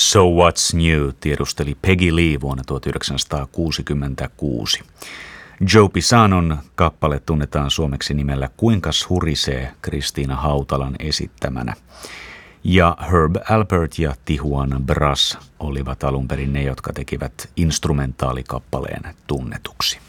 So What's New, tiedusteli Peggy Lee vuonna 1966. Joe Pisanon kappale tunnetaan suomeksi nimellä Kuinkas hurisee Kristiina Hautalan esittämänä. Ja Herb Alpert ja Tijuana Brass olivat alun perin ne, jotka tekivät instrumentaalikappaleen tunnetuksi.